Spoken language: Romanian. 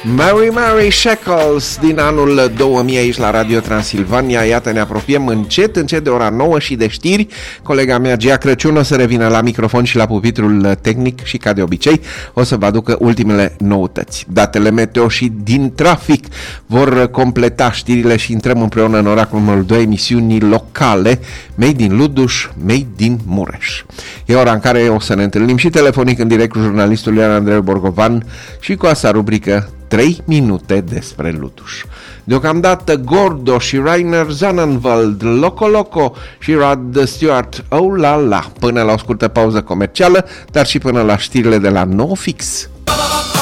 Mary Mary Shackles din anul 2000 aici la Radio Transilvania. Iată, ne apropiem încet de ora 9 și de știri. Colega mea Gia Crăciun o să revină la microfon și la pupitrul tehnic și ca de obicei o să vă aducă ultimele noutăți. Datele meteo și din trafic vor completa știrile și intrăm împreună în oracol numărul 2, emisiuni locale, Made in Luduș, Made in Mureș. E ora în care o să ne întâlnim și telefonic în direct cu jurnalistul Ioan Andrei Borgovan și cu asta rubrică 3 minute despre Luduș. Deocamdată Gordo și Rainer Zannenwald, Loco Loco și Rod Stewart, Oh La La, până la o scurtă pauză comercială, dar și până la știrile de la NoFix.